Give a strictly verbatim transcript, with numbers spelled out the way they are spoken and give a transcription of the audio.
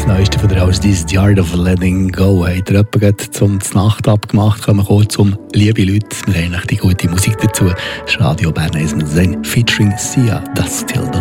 Neueste von der aus «This The Art of Letting Go». Habt ihr jemanden zum Nacht abgemacht? Kommen wir kurz zum «Liebe Leute». Wir haben die gute Musik dazu. Das ist Radio Bern eins null eins featuring Sia, «Das Till Dawn».